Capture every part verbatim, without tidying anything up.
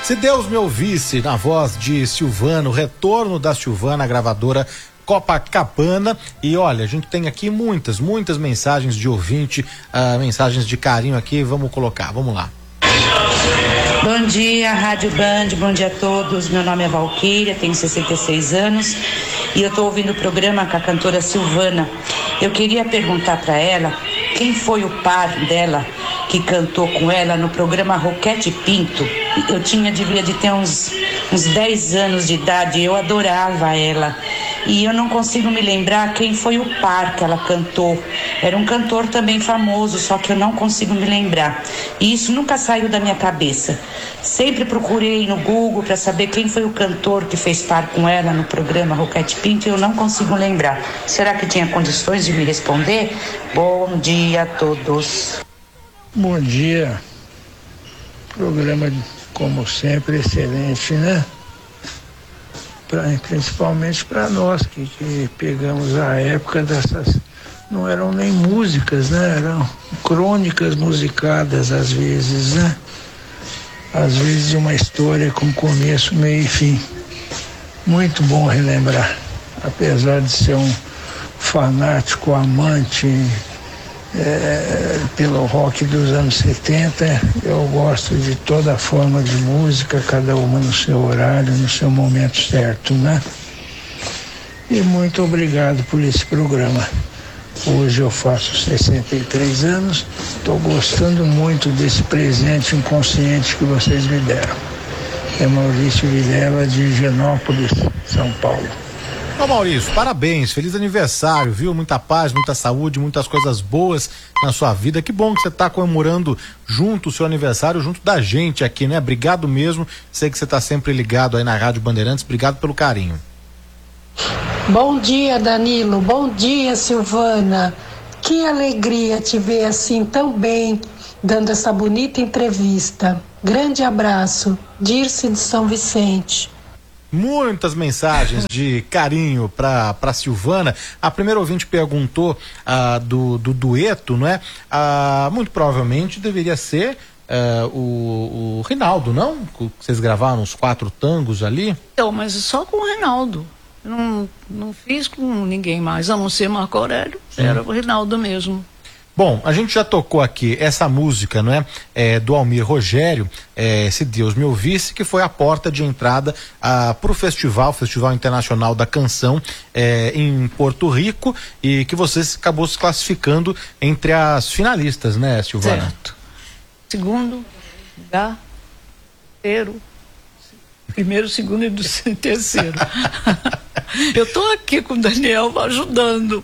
Se Deus me ouvisse, na voz de Silvana, o retorno da Silvana, a gravadora Copacabana. E olha, a gente tem aqui muitas, muitas mensagens de ouvinte, uh, mensagens de carinho aqui, vamos colocar, vamos lá. Bom dia, Rádio Band, bom dia a todos. Meu nome é Valquíria, tenho sessenta e seis anos e eu estou ouvindo o programa com a cantora Silvana. Eu queria perguntar para ela quem foi o par dela que cantou com ela no programa Roquete Pinto. Eu tinha, devia de ter uns, uns dez anos de idade, eu adorava ela. E eu não consigo me lembrar quem foi o par que ela cantou. Era um cantor também famoso, só que eu não consigo me lembrar. E isso nunca saiu da minha cabeça. Sempre procurei no Google para saber quem foi o cantor que fez par com ela no programa Roquete Pinto e eu não consigo lembrar. Será que tinha condições de me responder? Bom dia a todos. Bom dia. Programa, como sempre, excelente, né? Pra, principalmente para nós que, que pegamos a época dessas, não eram nem músicas, né? Eram crônicas musicadas às vezes, né? Às vezes uma história com começo, meio e fim. Muito bom relembrar, apesar de ser um fanático, amante é, pelo rock dos anos setenta, eu gosto de toda forma de música, cada uma no seu horário, no seu momento certo, né? E muito obrigado por esse programa. Hoje eu faço sessenta e três anos, estou gostando muito desse presente inconsciente que vocês me deram. É Maurício Vilela, de Higienópolis, São Paulo. Ô Maurício, parabéns, feliz aniversário, viu? Muita paz, muita saúde, muitas coisas boas na sua vida. Que bom que você está comemorando junto o seu aniversário, junto da gente aqui, né? Obrigado mesmo, sei que você está sempre ligado aí na Rádio Bandeirantes, obrigado pelo carinho. Bom dia, Danilo, bom dia, Silvana. Que alegria te ver assim tão bem, dando essa bonita entrevista. Grande abraço, Dirce de São Vicente. Muitas mensagens de carinho para para Silvana. A primeira ouvinte perguntou ah, do, do dueto, não é? Ah, muito provavelmente deveria ser ah, o, o Rinaldo, não? Vocês gravaram os quatro tangos ali? Então, mas só com o Rinaldo. Não, não fiz com ninguém mais, a não ser Marco Aurélio. Sim. Era o Rinaldo mesmo. Bom, a gente já tocou aqui essa música, não é? É do Almir Rogério, é, Se Deus Me Ouvisse, que foi a porta de entrada para o festival, Festival Internacional da Canção, é, em Porto Rico, e que você acabou se classificando entre as finalistas, né, Silvana? Certo. Segundo lugar, terceiro, primeiro, segundo e terceiro. Eu tô aqui com o Daniel ajudando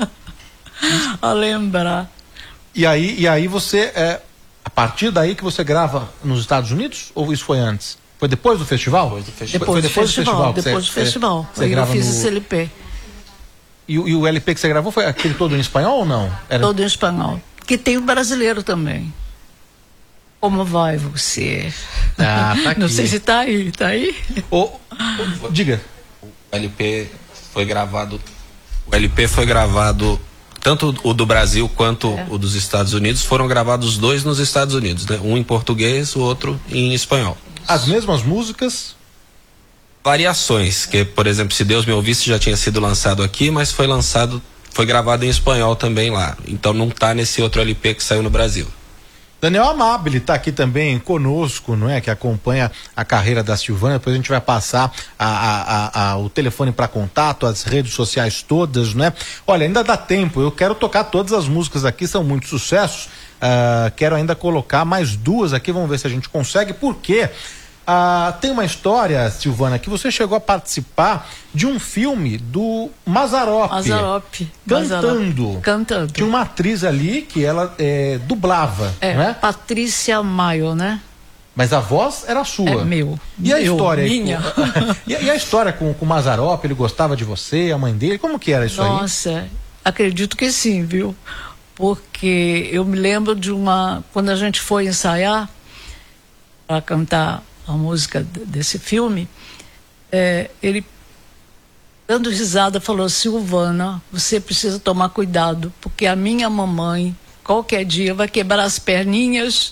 a lembrar. E aí, e aí você, é, a partir daí que você grava nos Estados Unidos, ou isso foi antes? Foi depois do festival? Depois do festival. Depois, foi depois do festival. Depois do você, festival. Você, aí você eu fiz no... esse L P. E, e o L P que você gravou foi aquele todo em espanhol ou não? Era... Todo em espanhol. Que tem o brasileiro também. Como vai você? Ah, tá aqui. Não sei se tá aí, tá aí? O, o, diga. O L P foi gravado. O L P foi gravado. Tanto o do Brasil quanto é. o dos Estados Unidos foram gravados dois nos Estados Unidos, né? Um em português, o outro em espanhol. As mesmas músicas? Variações, que, por exemplo, Se Deus Me Ouvisse já tinha sido lançado aqui, mas foi lançado, foi gravado em espanhol também lá. Então não tá nesse outro L P que saiu no Brasil. Daniel Amabile está aqui também conosco, não é? Que acompanha a carreira da Silvana. Depois a gente vai passar a, a, a, a, o telefone para contato, as redes sociais todas, não é? Olha, ainda dá tempo. Eu quero tocar todas as músicas aqui, são muitos sucessos. Uh, quero ainda colocar mais duas aqui, vamos ver se a gente consegue. Por quê? Ah, tem uma história, Silvana, que você chegou a participar de um filme do Mazzaropi. Mazzaropi. Cantando. Cantando. Tinha uma atriz ali que ela é, dublava, é, né? Patrícia Maio, né? Mas a voz era sua. É meu. E a meu, história? Minha. Com, e, e a história com, com o Mazzaropi, ele gostava de você, a mãe dele, como que era isso? Nossa, aí? Nossa, acredito que sim, viu? Porque eu me lembro de uma... Quando a gente foi ensaiar para cantar a música desse filme, é, ele, dando risada, falou: Silvana, você precisa tomar cuidado, porque a minha mamãe, qualquer dia, vai quebrar as perninhas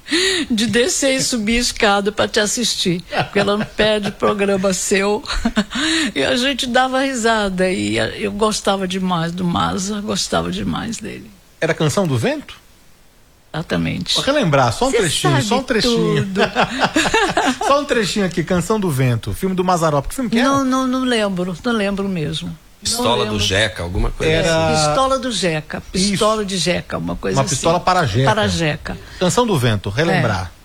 de descer e subir a escada para te assistir, porque ela não perde programa seu. E a gente dava risada, e eu gostava demais do Maza, gostava demais dele. Era Canção do Vento? Exatamente. Vou relembrar, só um Você trechinho, sabe só um trechinho. tudo. Só um trechinho aqui, Canção do Vento, filme do Mazzaropi. Que filme que era? Não, não, não lembro, não lembro mesmo. Pistola do Jeca, alguma coisa Era- assim. Pistola do Jeca, pistola de Jeca, uma coisa Uma assim. pistola para Jeca. Para Jeca. Canção do Vento, relembrar. É.